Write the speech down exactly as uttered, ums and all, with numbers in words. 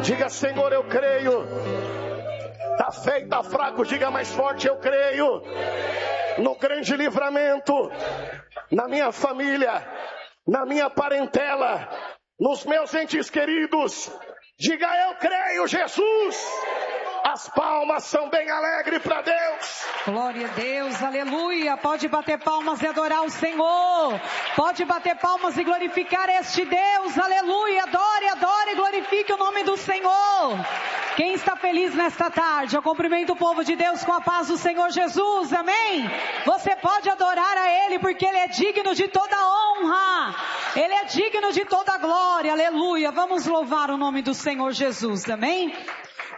Diga: Senhor, eu creio. Tá feio, tá fraco, diga mais forte: eu creio no grande livramento, na minha família, na minha parentela, nos meus entes queridos. Diga: eu creio, Jesus. As palmas são bem alegres para Deus. Glória a Deus, aleluia. Pode bater palmas e adorar o Senhor. Pode bater palmas e glorificar este Deus, aleluia. Adore, adore e glorifique o nome do Senhor. Quem está feliz nesta tarde? Eu cumprimento o povo de Deus com a paz do Senhor Jesus, amém? Você pode adorar a Ele, porque Ele é digno de toda honra. Ele é digno de toda glória, aleluia. Vamos louvar o nome do Senhor Jesus, amém?